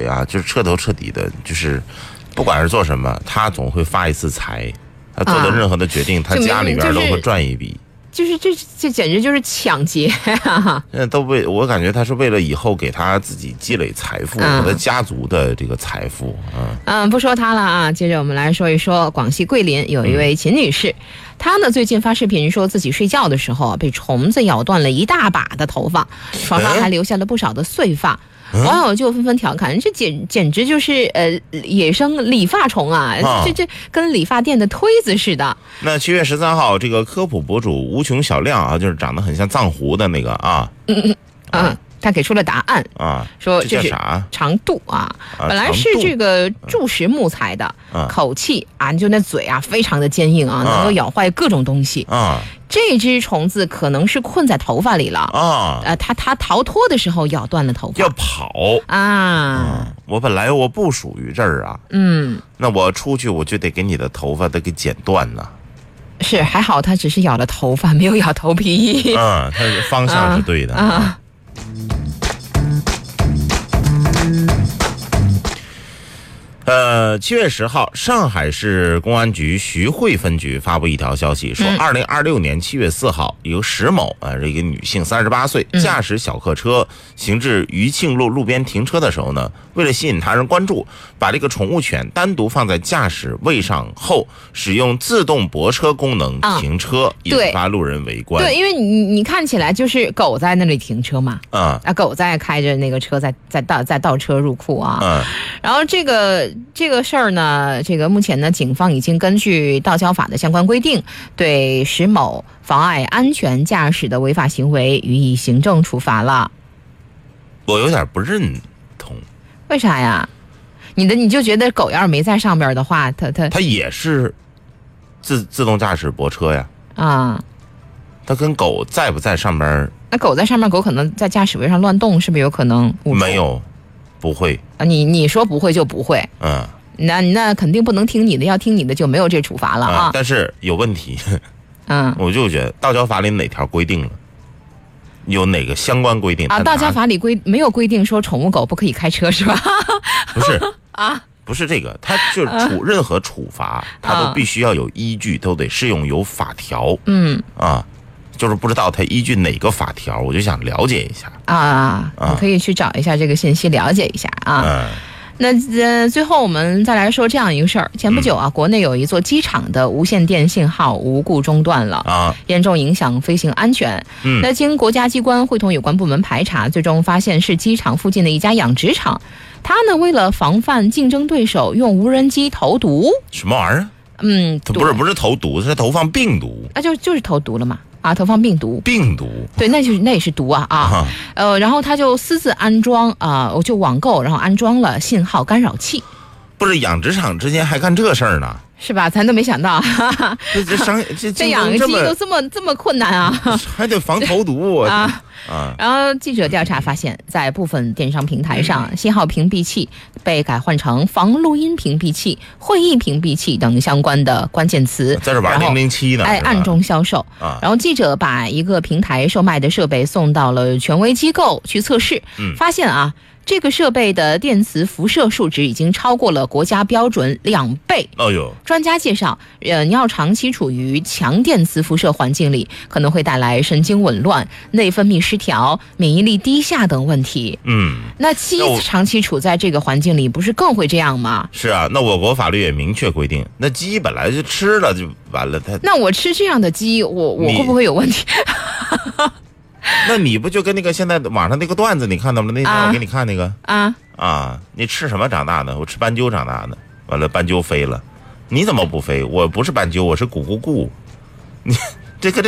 为啊，就是彻头彻底的，就是不管是做什么，他总会发一次财。他做的任何的决定，他家里边都会赚一笔。 就是这简直就是抢劫啊！ 我感觉他是为了以后给他自己积累财富，和他家族的这个财富。 不说他了啊，接着我们来说一说广西桂林有一位秦女士，她呢最近发视频说自己睡觉的时候被虫子咬断了一大把的头发，床上还留下了不少的碎发。网友就纷纷调侃，这简直就是野生理发虫啊！这跟理发店的推子似的。 那7月13号，这个科普博主无穷小亮啊，就是长得很像藏狐的那个啊。 他给出了答案啊， 说这是长度啊，本来是这个柱石木材的，口气啊，就那嘴啊，非常的坚硬啊，能够咬坏各种东西啊。这只虫子可能是困在头发里了啊，它逃脱的时候咬断了头发， 要跑啊。 我本来我不属于这儿啊，那我出去我就得给你的头发得给剪断呢。 是，还好它只是咬了头发，没有咬头皮。 它方向是对的啊。7月10号，上海市公安局徐汇分局发布一条消息，说2026年7月4号，由石某这一个女性38岁，驾驶小客车行至余庆路路边停车的时候呢，为了吸引他人关注，把这个宠物犬单独放在驾驶位上后，使用自动泊车功能停车，引发路人围观。 对，因为你看起来就是狗在那里停车嘛，狗在开着那个车在倒车入库啊，然后这个事儿呢，这个目前呢，警方已经根据道交法的相关规定，对石某妨碍安全驾驶的违法行为予以行政处罚了。 我有点不认同。 为啥呀？你就觉得狗要是没在上边的话，它也是自动驾驶泊车呀？它跟狗在不在上边？那狗在上面，狗可能在驾驶位上乱动，是不是有可能误触？ 没有。不会啊，你说不会就不会，那肯定不能听你的，要听你的就没有这处罚了啊。 但是有问题，我就觉得道交法里哪条规定了，有哪个相关规定啊？道交法里没有规定说宠物狗不可以开车是吧？ 不是啊，不是这个，它就是任何处罚，它都必须要有依据，都得适用有法条。就是不知道他依据哪个法条，我就想了解一下你可以去找一下这个信息，了解一下啊。那最后我们再来说这样一个事儿，前不久国内有一座机场的无线电信号无故中断了严重影响飞行安全。那经国家机关会同有关部门排查，最终发现是机场附近的一家养殖场，它呢为了防范竞争对手用无人机投毒。 什么玩意儿？不是投毒，是投放病毒。 就是投毒了嘛。投放病毒，对，那也是毒然后他就私自安装我就网购，然后安装了信号干扰器。 不是养殖场之间还干这事儿呢？ 是吧？咱都没想到，这养个鸡都这么困难啊， 还得防投毒然后记者调查发现，在部分电商平台上，信号屏蔽器被改换成防录音屏蔽器、会议屏蔽器等相关的关键词， 在这玩007呢， 暗中销售。然后记者把一个平台售卖的设备送到了权威机构去测试，发现这个设备的电磁辐射数值已经超过了国家标准2倍。专家介绍，你要长期处于强电磁辐射环境里，可能会带来神经紊乱、内分泌失调、免疫力低下等问题。那鸡长期处在这个环境里，不是更会这样吗？ 是啊，那我国法律也明确规定，那鸡本来就吃了就完了， 那我吃这样的鸡，我会不会有问题？ 那你不就跟那个现在网上那个段子你看到了？那天我给你看那个你吃什么长大的？我吃斑鸠长大的，完了斑鸠飞了，你怎么不飞？我不是斑鸠，我是咕咕咕。你这个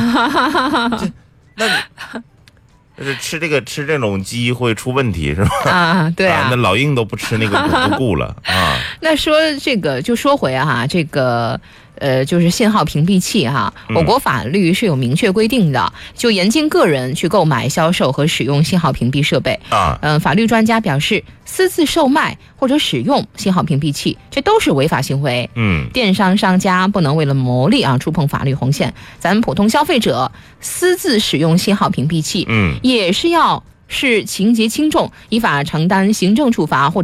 那吃这种鸡会出问题是吧？ 对那老鹰都不吃那个咕咕咕了那说这个就说回这个。就是信号屏蔽器我国法律是有明确规定的，就严禁个人去购买、销售和使用信号屏蔽设备法律专家表示，私自售卖或者使用信号屏蔽器，这都是违法行为。电商商家不能为了牟利触碰法律红线，咱们普通消费者私自使用信号屏蔽器，也是情节轻重，依法承担行政处罚或者